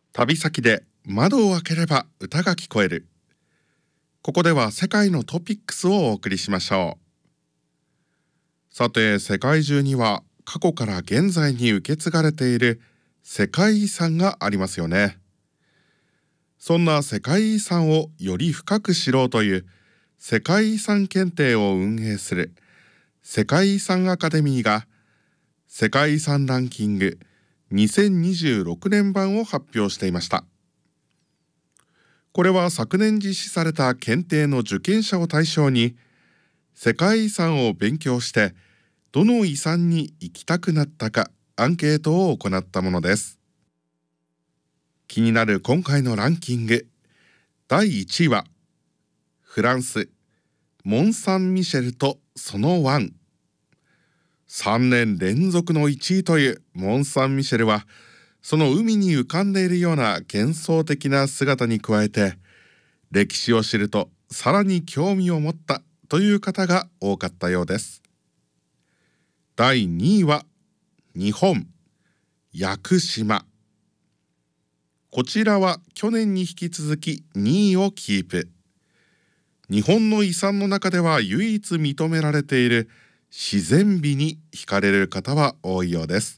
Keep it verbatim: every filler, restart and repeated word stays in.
旅先で窓を開ければ歌が聞こえる。ここでは世界のトピックスをお送りしましょう。さて、世界中には過去から現在に受け継がれている世界遺産がありますよね。そんな世界遺産をより深く知ろうという世界遺産検定を運営する世界遺産アカデミーが世界遺産ランキングにせんにじゅうろくねん版を発表していました。これは昨年実施された検定の受験者を対象に、世界遺産を勉強してどの遺産に行きたくなったかアンケートを行ったものです。気になる今回のランキング、だいいちいはフランスモン・サン・ミシェルとその湾。さんねん連続のいちいというモン・サン・ミシェルは、その海に浮かんでいるような幻想的な姿に加えて、歴史を知るとさらに興味を持ったという方が多かったようです。だいにいは日本屋久島。こちらは去年に引き続きにいをキープ。日本の遺産の中では唯一認められている自然美に惹かれる方は多いようです。